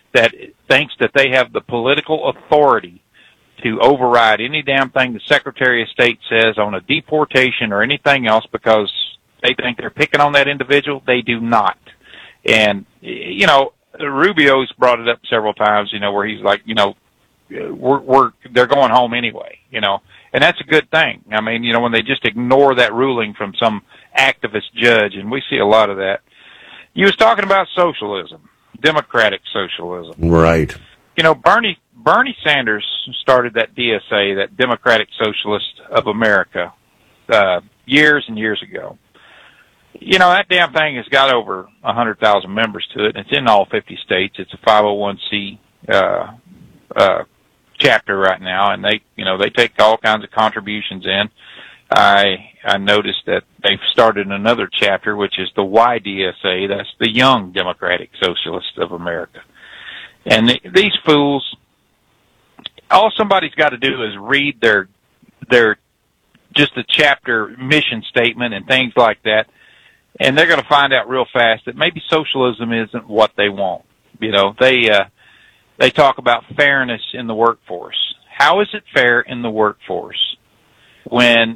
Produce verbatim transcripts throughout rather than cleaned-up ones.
that thinks that they have the political authority to override any damn thing the Secretary of State says on a deportation or anything else because they think they're picking on that individual. They do not. And, you know, Rubio's brought it up several times, you know, where he's like, you know, we're, we're, they're going home anyway, you know, and that's a good thing. I mean, you know, when they just ignore that ruling from some activist judge, and we see a lot of that. You was talking about socialism, democratic socialism. Right. You know, Bernie, Bernie Sanders started that D S A, that Democratic Socialist of America, uh, years and years ago. You know, that damn thing has got over one hundred thousand members to it, and it's in all fifty states. It's a five oh one c uh, uh, chapter right now, and they, you know, they take all kinds of contributions in. I I noticed that they've started another chapter, which is the Y D S A. That's the Young Democratic Socialists of America. And the, these fools, all somebody's got to do is read their their just the chapter mission statement and things like that, and they're going to find out real fast that maybe socialism isn't what they want. You know, they uh, they talk about fairness in the workforce. How is it fair in the workforce when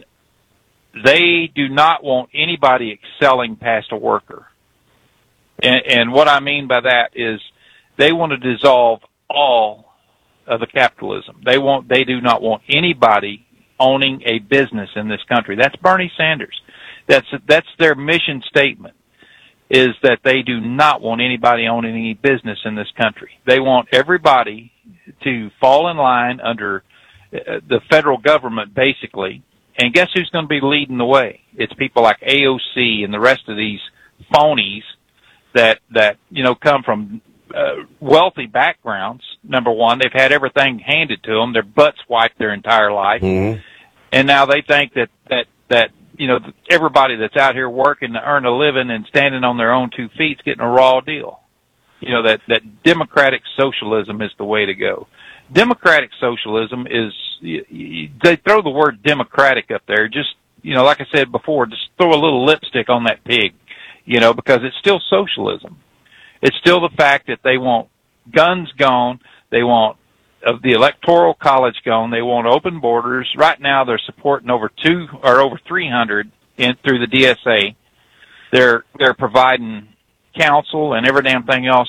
they do not want anybody excelling past a worker? And, and what I mean by that is they want to dissolve all of the capitalism. They want, they do not want anybody owning a business in this country. That's Bernie Sanders. That's, that's their mission statement, is that they do not want anybody owning any business in this country. They want everybody to fall in line under the federal government, basically. And guess who's going to be leading the way? It's people like A O C and the rest of these phonies that, that, you know, come from uh, wealthy backgrounds. Number one, they've had everything handed to them. Their butts wiped their entire life. Mm-hmm. And now they think that, that, that, you know, everybody that's out here working to earn a living and standing on their own two feet is getting a raw deal. You know, that, that democratic socialism is the way to go. Democratic socialism is, they throw the word democratic up there. Just, you know, like I said before, just throw a little lipstick on that pig, you know, because it's still socialism. It's still the fact that they want guns gone. They want of the electoral college gone. They want open borders. Right now they're supporting over two or over three hundred in, through the D S A. They're, they're providing counsel and every damn thing else,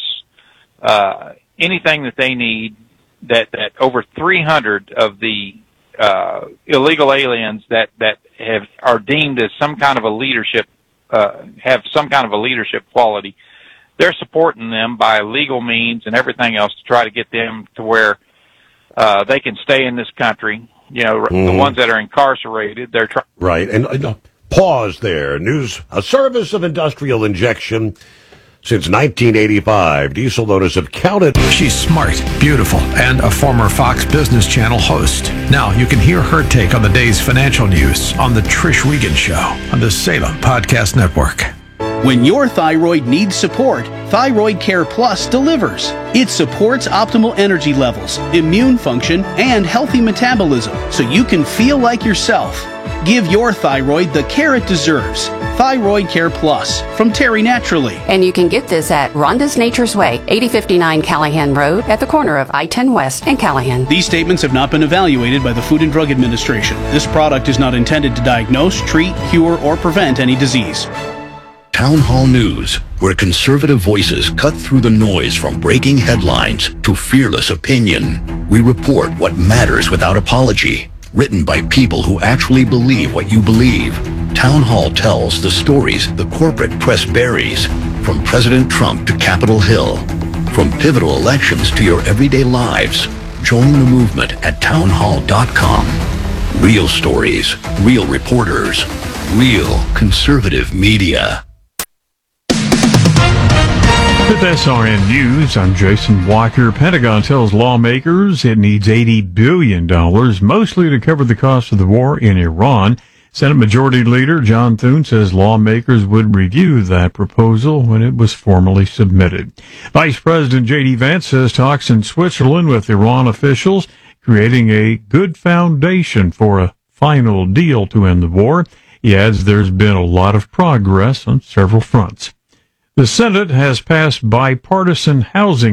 uh, anything that they need. That, that over three hundred of the uh, illegal aliens that, that have are deemed as some kind of a leadership, uh, have some kind of a leadership quality, they're supporting them by legal means and everything else to try to get them to where uh, they can stay in this country. You know, mm. the ones that are incarcerated, they're trying. Right, and uh, pause there. News: a service of industrial injection. Since nineteen eighty-five, Diesel Motors have counted. She's smart, beautiful, and a former Fox Business Channel host. Now you can hear her take on the day's financial news on The Trish Regan Show on the Salem Podcast Network. When your thyroid needs support, Thyroid Care Plus delivers. It supports optimal energy levels, immune function, and healthy metabolism so you can feel like yourself. Give your thyroid the care it deserves. Thyroid Care Plus from Terry Naturally. And you can get this at Rhonda's Nature's Way, eighty fifty-nine Callahan Road at the corner of I ten West and Callahan. These statements have not been evaluated by the Food and Drug Administration. This product is not intended to diagnose, treat, cure, or prevent any disease. Town Hall News, where conservative voices cut through the noise from breaking headlines to fearless opinion. We report what matters without apology. Written by people who actually believe what you believe. Town Hall tells the stories the corporate press buries, from President Trump to Capitol Hill. From pivotal elections to your everyday lives. Join the movement at town hall dot com. Real stories, real reporters, real conservative media. With S R N News, I'm Jason Walker. Pentagon tells lawmakers it needs eighty billion dollars, mostly to cover the cost of the war in Iran. Senate Majority Leader John Thune says lawmakers would review that proposal when it was formally submitted. Vice President J D Vance says talks in Switzerland with Iran officials creating a good foundation for a final deal to end the war. He adds there's been a lot of progress on several fronts. The Senate has passed bipartisan housing